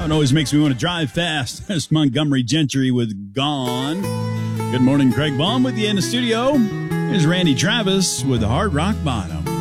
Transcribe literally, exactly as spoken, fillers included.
it always makes me want to drive fast. That's Montgomery Gentry with Gone. Good morning, Craig Baum with you in the studio. Here's Randy Travis with Hard Rock Bottom.